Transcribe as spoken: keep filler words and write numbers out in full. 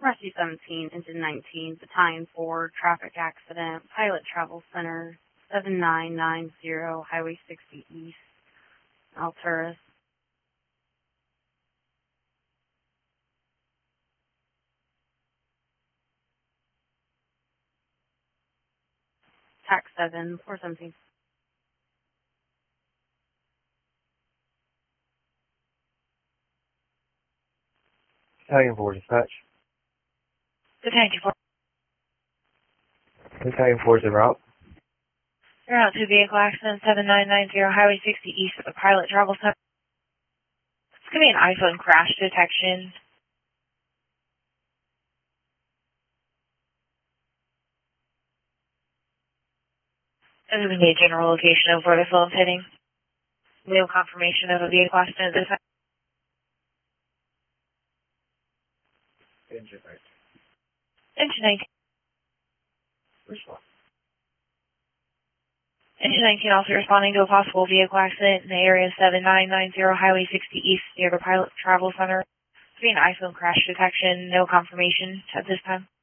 Rescue seventeen, Engine nineteen, Battalion four, Traffic Accident, Pilot Travel Center, seven nine nine zero, Highway sixty East, Alturas. Tax seven, four seventeen. Battalion four, dispatch. Battalion four. Battalion four is en route. You're out to vehicle accident seven nine nine zero, Highway sixty East at the Pilot Travel Center. It's going to be an iPhone crash detection. And then we need a general location of where the film's hitting. We have confirmation of a vehicle accident this time. Engine nineteen. Engine nineteen. Respond. Engine nineteen also responding to a possible vehicle accident in the area seven nine nine zero, Highway sixty East near the Pilot Travel Center. It's going to be an iPhone crash detection. No confirmation at this time.